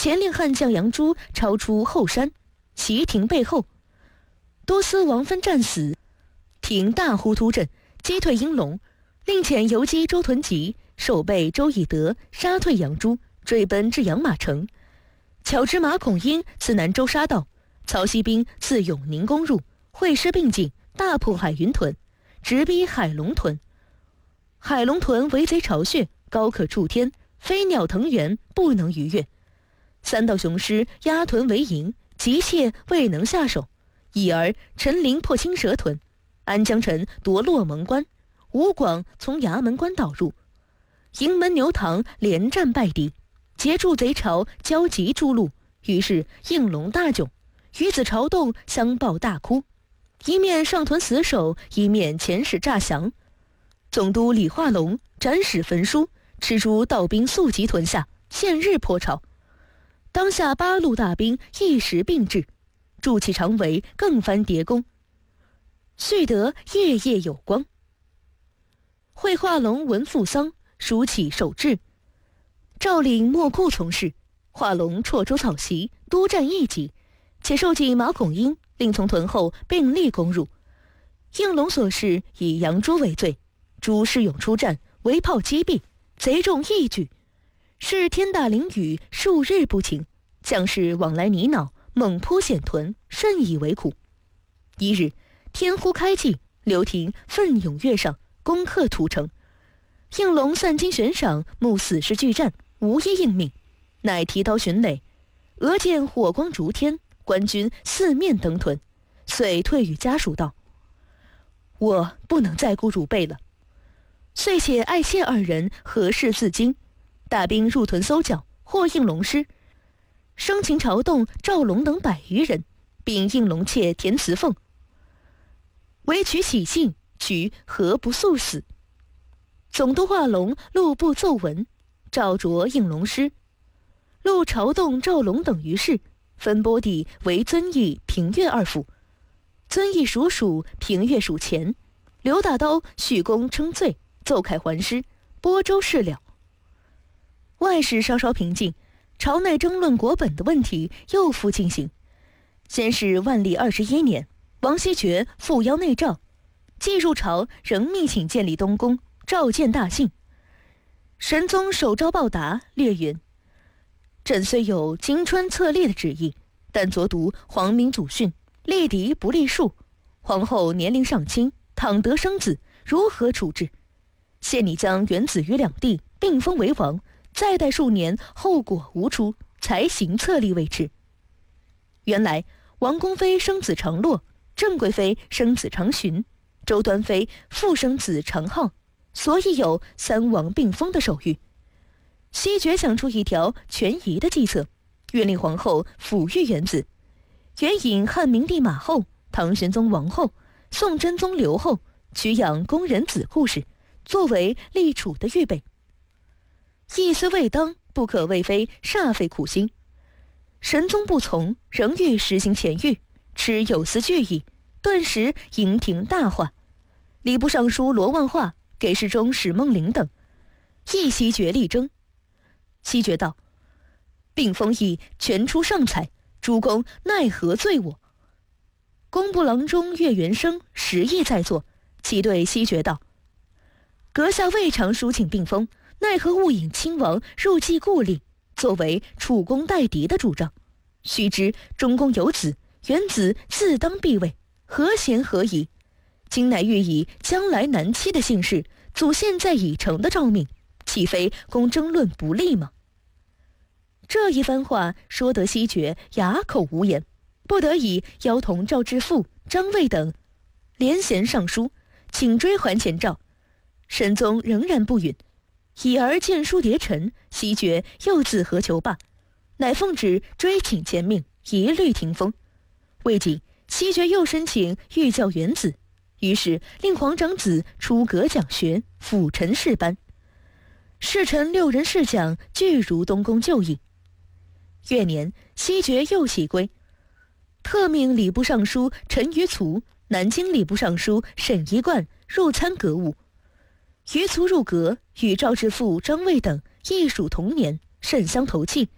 前令悍将杨朱超出后山，袭庭背后，多司王芬战死，廷大呼突阵，击退应龙，令遣游击周屯吉守备周以德，杀退杨朱，追奔至阳马城。巧知马孔英自南州杀到，曹溪兵自永宁攻入，会师并进，大破海云屯，直逼海龙屯。海龙屯为贼巢穴，高可触天，飞鸟腾源，不能逾越。三道雄师压屯为营，急切未能下手，已而陈琳破青蛇屯，安江臣夺洛门关，吴广从衙门关导入，营门牛塘连战败敌，截住贼巢焦急诸路。于是应龙大窘，与子朝栋相抱大哭，一面上屯死守，一面遣使诈降。总督李化龙斩使焚书，吃出道兵速集屯下，现日破巢。当下8路大兵一时并至，筑起长围，更翻叠弓，遂得夜夜有光。会化龙闻父丧，抒起守志，诏领莫库从事。化龙绰州草席，督战一级，且授记马孔英，令从屯后并力攻入。应龙所事以杨朱为罪，朱士勇出战，围炮击毙，贼众一举。是天大淋雨，数日不晴，将士往来泥淖，猛扑险屯，甚以为苦。一日，天忽开季，刘廷奋勇跃上，攻克屠城。应龙散金悬赏，目死士俱战，无一应命，乃提刀寻垒。俄见火光烛天，官军四面登屯，遂退与家属道：“我不能再顾汝辈了。”遂且爱妾2人何事自京，大兵入屯搜剿，获应龙师，生擒朝栋、赵龙等100余人，并应龙妾田慈凤。唯取喜信，取何不速死。总督化龙录部奏文，诏擢应龙师，录朝栋、赵龙等于事，分拨地为遵义、平越2府。遵义属属，平越属前。刘大刀许公称罪，奏凯还师，播州事了。外事稍稍平静，朝内争论国本的问题又复进行。先是万历21年，王希爵复邀内诏，既入朝，仍密请建立东宫，召见大幸。神宗首诏报答，略云：朕虽有京川册立的旨意，但昨读皇明祖训，立嫡不立庶，皇后年龄尚轻，倘得生子，如何处置？现你将元子于2地，并封为王，再待数年，后果无出，才行册立为之。原来王宫妃生子长洛，郑贵妃生子长询，周端妃复生子长浩，所以有3王并封的手谕。西爵想出一条权宜的计策，愿令皇后抚育元子，援引汉明帝马后、唐玄宗王后、宋真宗刘后取养宫人子故事，作为立储的预备。一思未当，不可谓非煞费苦心。神宗不从，仍欲实行前谕，持有司具意，顿时营庭大化。礼部尚书罗万化、给事中史梦龄等亦西爵力争。西爵道：并封亦全出上才，诸公奈何罪我？工部郎中岳元生实亦在座，其对西爵道：阁下未尝抒请并封，奈何误引亲王入继故吏，作为储公待嫡的主张？须知中宫有子，元子自当避位，何嫌何疑？今乃欲以将来难期的姓氏，阻现在已成的诏命，岂非供争论不利吗？这一番话说得西爵哑口无言，不得已邀同赵之富、张卫等连衔上书，请追还前诏。神宗仍然不允，已而见书叠陈，西爵又自何求罢，乃奉旨追请前命，一律停封。未几，西爵又申请御教元子，于是令皇长子出阁讲学，辅臣侍班。侍臣6人侍讲，俱如东宫旧役。月年，西爵又起归，特命礼部尚书陈于卒、南京礼部尚书沈一贯入参阁务。于卒入阁，与赵之富、张卫等亦属同年，甚相投契，